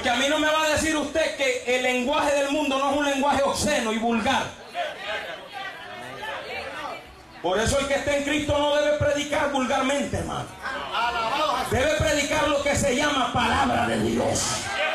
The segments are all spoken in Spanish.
Porque a mí no me va a decir usted que el lenguaje del mundo no es un lenguaje obsceno y vulgar. Por eso el que está en Cristo no debe predicar vulgarmente, hermano. Debe predicar lo que se llama palabra de Dios.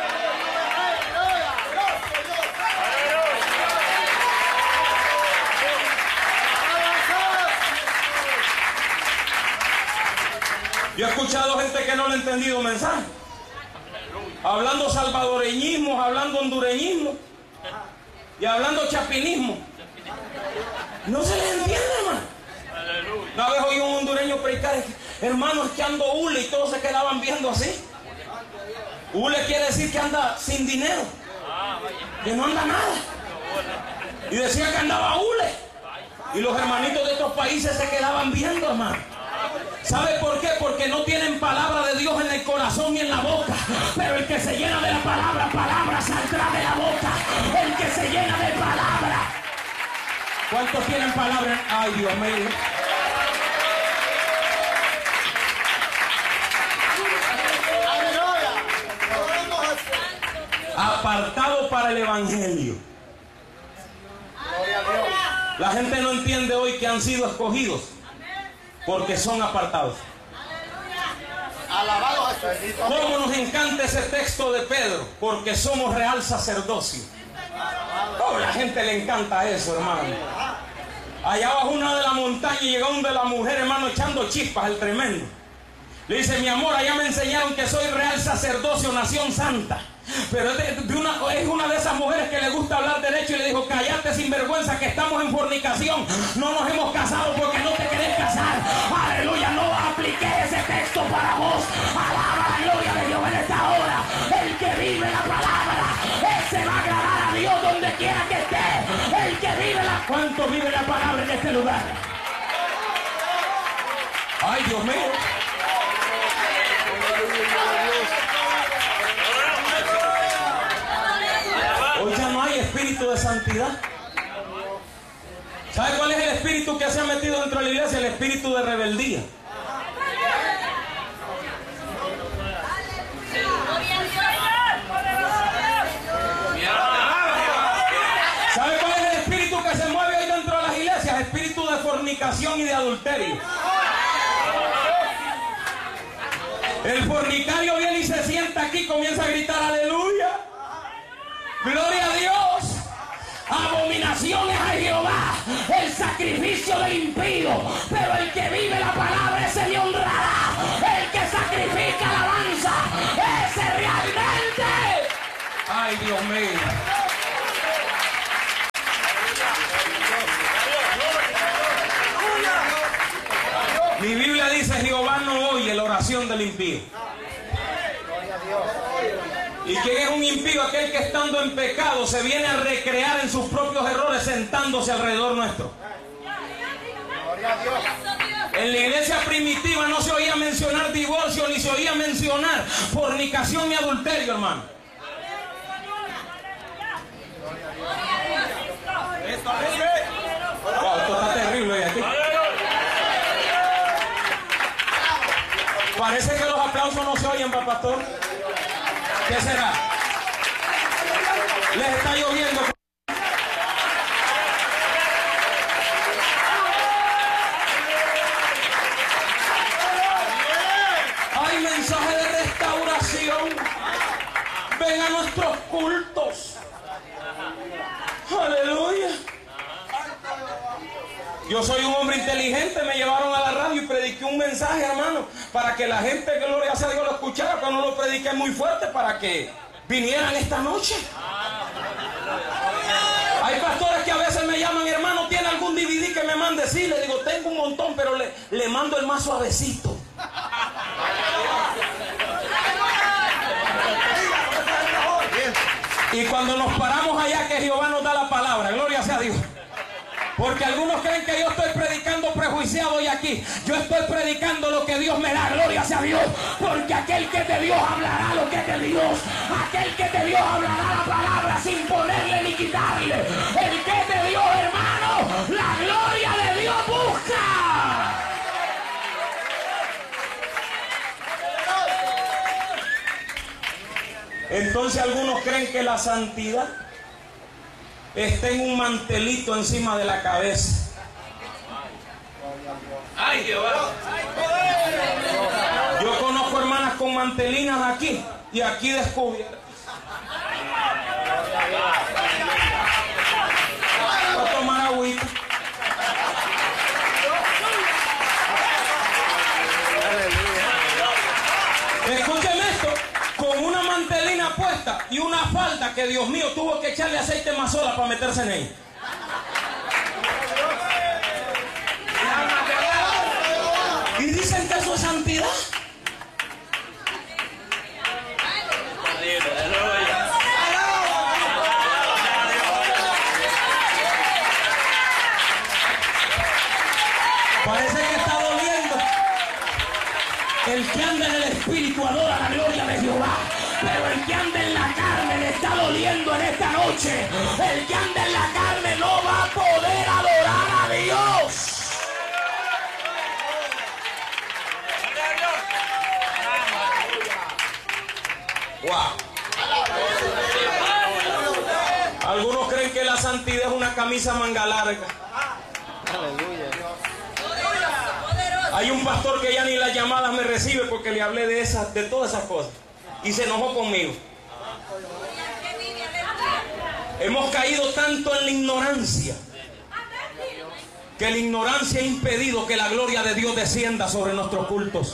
Yo he escuchado gente que no le ha entendido mensaje, hablando salvadoreñismo, hablando hondureñismo y hablando chapinismo. No se les entiende, hermano. Una vez oí un hondureño predicar, hermano, es que ando hule, y todos se quedaban viendo así. Hule quiere decir que anda sin dinero, que no anda nada. Y decía que andaba hule. Y los hermanitos de estos países se quedaban viendo, hermano. ¿Sabe por qué? Porque no tienen palabra de Dios en el corazón y en la boca. Pero el que se llena de la palabra, palabra saldrá de la boca. El que se llena de palabra. ¿Cuántos tienen palabra? Ay, Dios mío. Apartado para el evangelio. La gente no entiende hoy que han sido escogidos porque son apartados. ¿Cómo nos encanta ese texto de Pedro? Porque somos real sacerdocio. Oh, la gente le encanta eso, hermano. Allá abajo una de la montaña llegó un de la mujer, hermano, echando chispas, el tremendo. Le dice, mi amor, allá me enseñaron que soy real sacerdocio, nación santa. Pero es una de esas mujeres que le gusta hablar derecho y le dijo, cállate sinvergüenza, que estamos en fornicación. No nos hemos casado porque no te querés casar. Aleluya, no apliqué ese texto para vos. Alaba la gloria de Dios en esta hora. El que vive la palabra, ese va a agradar a Dios donde quiera que esté. El que vive la... ¿Cuánto vive la palabra en este lugar? Ay, Dios mío. Hoy ya no hay espíritu de santidad. ¿Sabe cuál es el espíritu que se ha metido dentro de la iglesia? El espíritu de rebeldía. ¿Sabe cuál es el espíritu que se mueve hoy dentro de las iglesias? El espíritu de fornicación y de adulterio. El fornicario viene y se sienta aquí, comienza a gritar aleluya. Gloria a Dios. Abominación es a Jehová el sacrificio del impío, pero el que vive la palabra, ese le honrará. El que sacrifica alabanza, ese realmente. Ay, Dios mío. Mi Biblia dice, Jehová no oye la oración del impío. ¿Y quién es un impío? Aquel que estando en pecado se viene a recrear en sus propios errores sentándose alrededor nuestro. En la iglesia primitiva no se oía mencionar divorcio, ni se oía mencionar fornicación ni adulterio, hermano. Wow, esto está terrible aquí. Parece que los aplausos no se oyen, pastor. ¿Qué será? Les está lloviendo. Hay mensaje de restauración. Ven a nuestros cultos. Aleluya. Yo soy un hombre inteligente, me llevaron a la radio y prediqué un mensaje, hermano, para que la gente, gloria a Dios, lo escuchara, pero no lo prediqué muy fuerte para que vinieran esta noche. Hay pastores que a veces me llaman, hermano, ¿tiene algún DVD que me mande? Sí, le digo, tengo un montón, pero le mando el más suavecito. Y cuando nos paramos allá, que Jehová nos da la palabra, gloria sea a Dios. Porque algunos creen que yo estoy predicando prejuiciado y aquí yo estoy predicando lo que Dios me da, gloria sea a Dios. Porque aquel que te dio hablará lo que te dio. Aquel que te dio hablará la palabra sin ponerle ni quitarle. El que te dio, hermano, la gloria de Dios busca. Entonces algunos creen que la santidad está en un mantelito encima de la cabeza. ¡Ay, Jehová! Yo conozco hermanas con mantelinas aquí y aquí descubiertas. Voy a tomar agüita. Escúcheme esto, con una mantelina puesta y una falda que Dios mío tuvo que echarle aceite más sola para meterse en ella. Y dicen que eso es santidad. Parece que está doliendo. El que anda en el espíritu adora la gloria de Jehová. Pero el que anda en la carne le está doliendo en esta noche. El que anda en la carne no va a poder adorar a Dios. Wow. Algunos creen que la santidad es una camisa manga larga. Aleluya. Hay un pastor que ya ni las llamadas me recibe porque le hablé de todas esas cosas y se enojó conmigo. Hemos caído tanto en la ignorancia que la ignorancia ha impedido que la gloria de Dios descienda sobre nuestros cultos.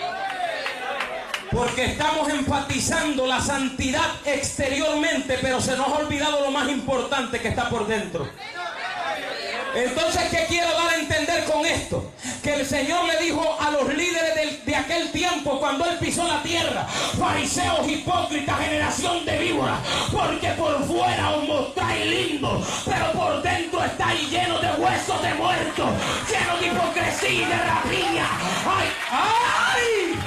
Porque estamos enfatizando la santidad exteriormente, pero se nos ha olvidado lo más importante que está por dentro. Entonces, ¿qué quiero dar a entender con esto? Que el Señor le dijo a los líderes de aquel tiempo, cuando Él pisó la tierra: fariseos, hipócritas, generación de víboras, porque por fuera os mostráis lindos, pero por dentro estáis llenos de huesos de muertos, llenos de hipocresía y de rapiña. ¡Ay, ay!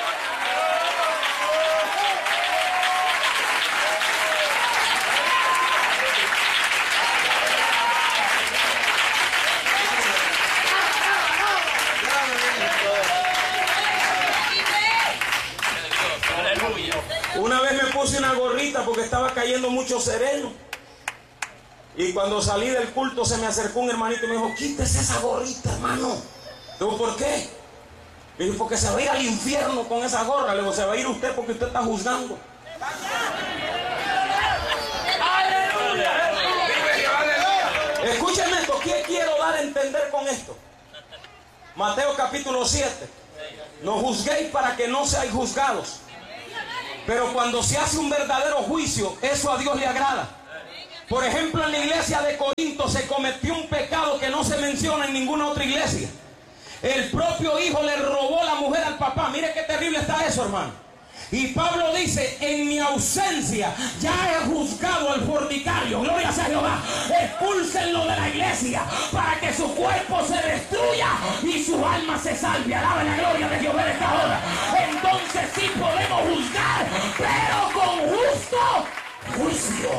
Una vez me puse una gorrita porque estaba cayendo mucho sereno. Y cuando salí del culto se me acercó un hermanito y me dijo: quítese esa gorrita, hermano. Digo: ¿por qué? Le dije: porque se va a ir al infierno con esa gorra. Le digo: se va a ir usted porque usted está juzgando. ¡Aleluya! Escúcheme esto. ¿Qué quiero dar a entender con esto? Mateo capítulo 7. No juzguéis para que no seáis juzgados. Pero cuando se hace un verdadero juicio, eso a Dios le agrada. Por ejemplo, en la iglesia de Corinto se cometió un pecado que no se menciona en ninguna otra iglesia. El propio hijo le robó la mujer al papá. Mire qué terrible está eso, hermano. Y Pablo dice: en mi ausencia ya he juzgado al fornicario. Gloria sea a Jehová. Expúlsenlo de la iglesia para que su cuerpo se destruya y su alma se salve. Alaba la gloria de Jehová en esta hora. Entonces sí podemos juzgar, pero con justo juicio.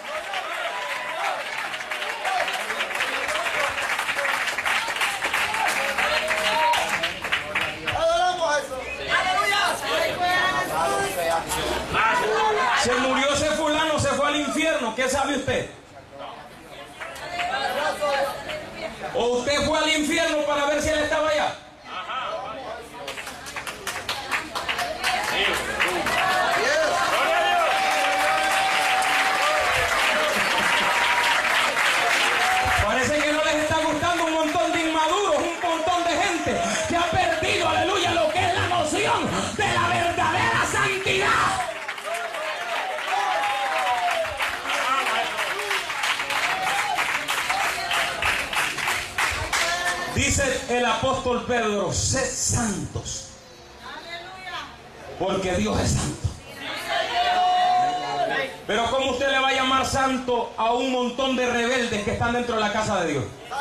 Se murió ese fulano, se fue al infierno. ¿Qué sabe usted? ¿O usted fue al infierno para ver si él estaba allá? Parece que no les está gustando un montón de inmaduros, un montón de gente que ha perdido, aleluya, lo que es la noción de la verdadera santidad. Dice el apóstol Pedro: sed santos, porque Dios es santo. Pero ¿cómo usted le va a llamar santo a un montón de rebeldes que están dentro de la casa de Dios?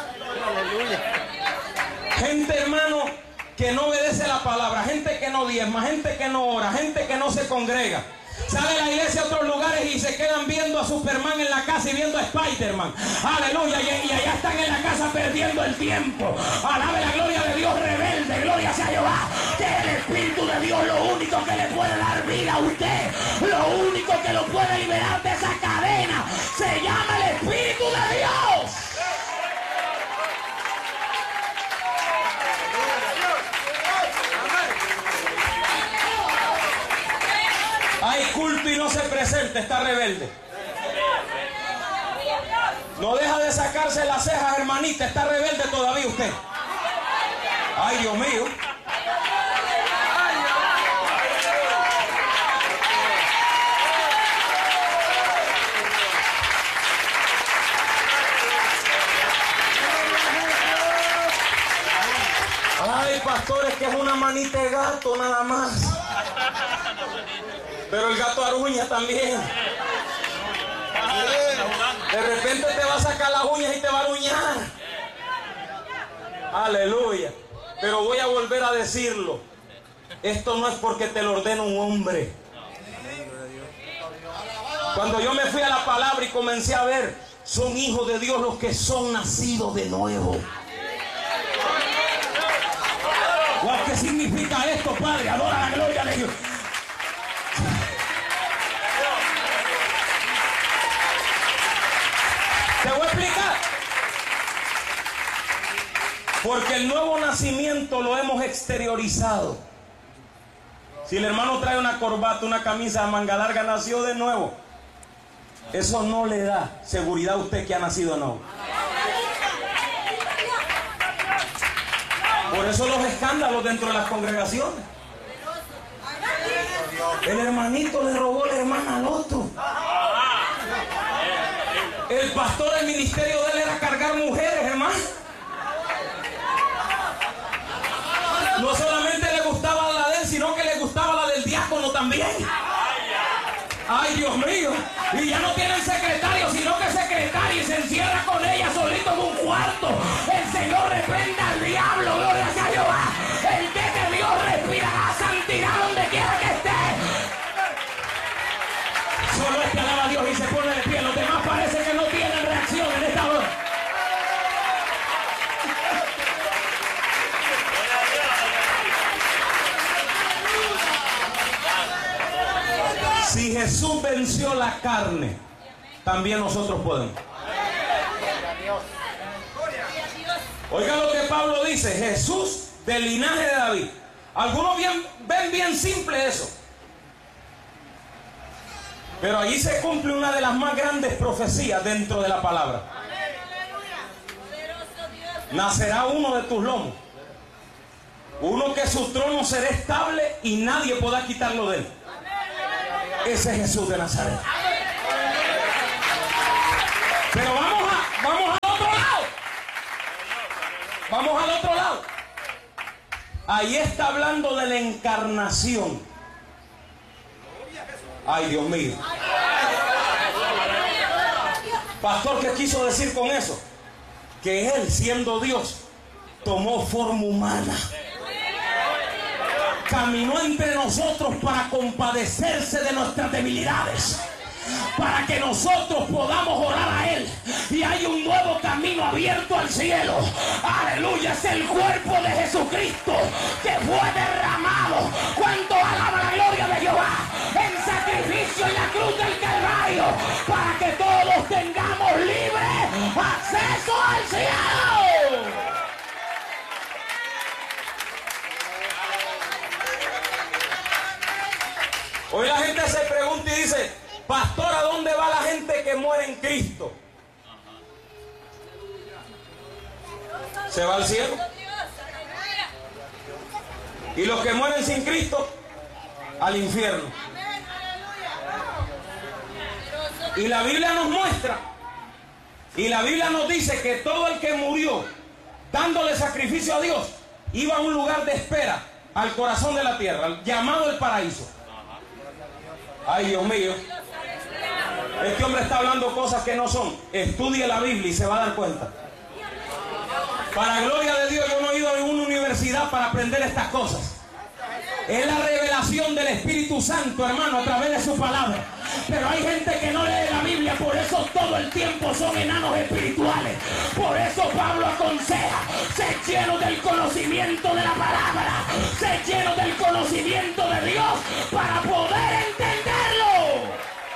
Gente, hermano, que no obedece la palabra, gente que no diezma, gente que no ora, gente que no se congrega. Sale la iglesia a otros lugares y se quedan viendo a Superman en la casa y viendo a Spider-Man. Aleluya. Y allá están en la casa perdiendo el tiempo. Alabe la gloria de Dios, rebelde. Gloria sea Jehová. Que el Espíritu de Dios, lo único que le puede dar vida a usted, lo único que lo puede liberar de esa cadena, se llama el Espíritu de Dios. Hay culto y no se presenta, está rebelde. No deja de sacarse las cejas, hermanita, está rebelde todavía usted. Ay, Dios mío. Ay, pastores, que es una manita de gato nada más. Pero el gato aruña también. De repente te va a sacar las uñas y te va a aruñar. Aleluya. Pero voy a volver a decirlo. Esto no es porque te lo ordena un hombre. Cuando yo me fui a la palabra y comencé a ver, son hijos de Dios los que son nacidos de nuevo. ¿Qué significa esto, Padre? Adora la gloria de Dios. Te voy a explicar. Porque el nuevo nacimiento lo hemos exteriorizado. Si el hermano trae una corbata, una camisa de manga larga, nació de nuevo. Eso no le da seguridad a usted que ha nacido de nuevo. Por eso los escándalos dentro de las congregaciones. El hermanito le robó la hermana al otro. El pastor, el ministerio de él era cargar mujeres, hermano. No solamente le gustaba la de él, sino que le gustaba la del diácono también. Ay, Dios mío. Y ya no tienen secretario, sino que secretaria y se encierra con ella solito en un cuarto. El Señor reprenda al diablo, gloria a Jehová. El que de Dios respirará santidad donde quiera que esté. Solo este alaba a Dios y se pone de pie. Los demás parece que no tienen reacción en esta hora. Si Jesús venció la carne, también nosotros podemos. Oiga lo que Pablo dice, Jesús del linaje de David. Algunos ven bien simple eso. Pero allí se cumple una de las más grandes profecías dentro de la palabra. Nacerá uno de tus lomos. Uno que su trono será estable y nadie podrá quitarlo de él. Ese es Jesús de Nazaret. Pero vamos al otro lado. Vamos al otro lado. Ahí está hablando de la encarnación. Ay, Dios mío. Pastor, ¿qué quiso decir con eso? Que Él, siendo Dios, tomó forma humana. Caminó entre nosotros para compadecerse de nuestras debilidades, para que nosotros podamos orar a Él y hay un nuevo camino abierto al cielo. Aleluya, es el cuerpo de Jesucristo que fue derramado. ¿Cuánto alaba la gloria de Jehová? En sacrificio en la cruz del Calvario, para que todos tengamos libre acceso al cielo. Hoy la gente se pregunta y dice, pastor, ¿a dónde va la gente que muere en Cristo? ¿Se va al cielo? Y los que mueren sin Cristo, al infierno. Y la Biblia nos muestra, y la Biblia nos dice que todo el que murió dándole sacrificio a Dios, iba a un lugar de espera, al corazón de la tierra, llamado el paraíso. Ay, Dios mío. Este hombre está hablando cosas que no son. Estudie la Biblia y se va a dar cuenta. Para gloria de Dios, yo no he ido a ninguna universidad para aprender estas cosas. Es la revelación del Espíritu Santo, hermano, a través de su palabra. Pero hay gente que no lee la Biblia, por eso todo el tiempo son enanos espirituales. Por eso Pablo aconseja: sé lleno del conocimiento de la palabra, sé lleno del conocimiento de Dios para poder entenderlo.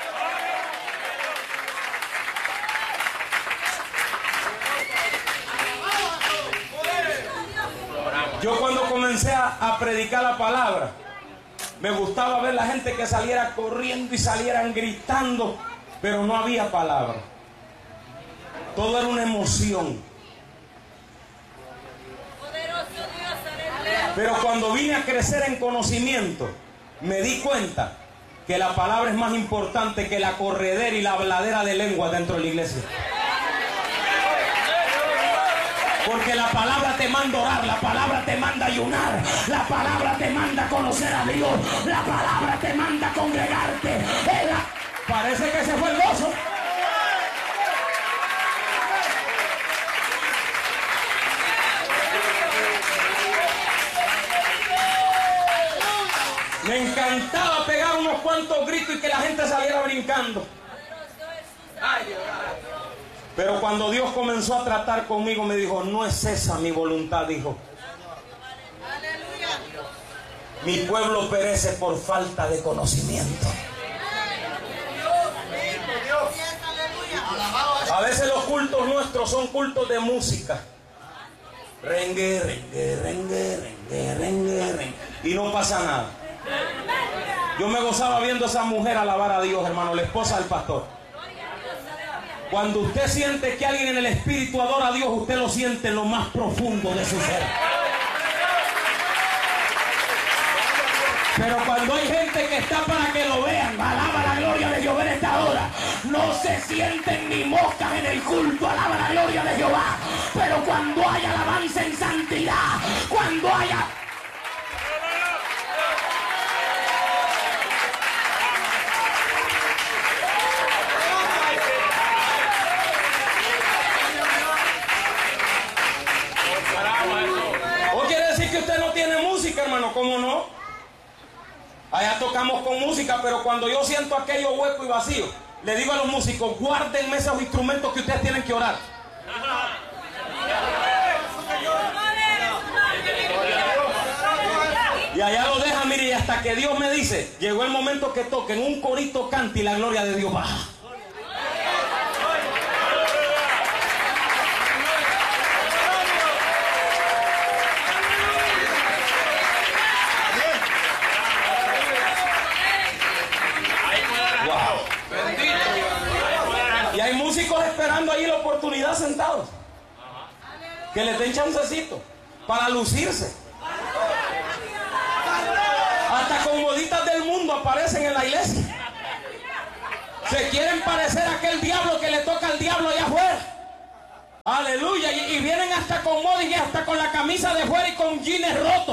Yo cuando comencé a predicar la palabra, me gustaba ver la gente que saliera corriendo y salieran gritando, pero no había palabra. Todo era una emoción. Pero cuando vine a crecer en conocimiento, me di cuenta que la palabra es más importante que la corredera y la habladera de lengua dentro de la iglesia. Porque la palabra te manda orar, la palabra te manda ayunar, la palabra te manda conocer a Dios, la palabra te manda congregarte. Parece que se fue el gozo. Me encantaba pegar unos cuantos gritos y que la gente saliera brincando. Pero cuando Dios comenzó a tratar conmigo, me dijo: no es esa mi voluntad, dijo. Mi pueblo perece por falta de conocimiento. A veces los cultos nuestros son cultos de música. Rengue, rengue, rengue, rengue, rengue, rengue. Y no pasa nada. Yo me gozaba viendo a esa mujer alabar a Dios, hermano, la esposa del pastor. Cuando usted siente que alguien en el espíritu adora a Dios, usted lo siente en lo más profundo de su ser. Pero cuando hay gente que está para que lo vean, alaba la gloria de Jehová en esta hora, no se sienten ni moscas en el culto, alaba la gloria de Jehová. Pero cuando hay alabanza en santidad, cuando haya... ¿O quiere decir que usted no tiene música, hermano? ¿Cómo no? Allá tocamos con música, pero cuando yo siento aquello hueco y vacío, le digo a los músicos: guárdenme esos instrumentos que ustedes tienen que orar. Y allá lo deja, mire, y hasta que Dios me dice: llegó el momento que toquen un corito, cante y la gloria de Dios baja. Y hay músicos esperando ahí la oportunidad sentados, que les den chancecito para lucirse. Hasta con moditas del mundo aparecen en la iglesia. Se quieren parecer a aquel diablo que le toca al diablo allá afuera. Aleluya. Y vienen hasta con modas y hasta con la camisa de fuera y con jeans rotos.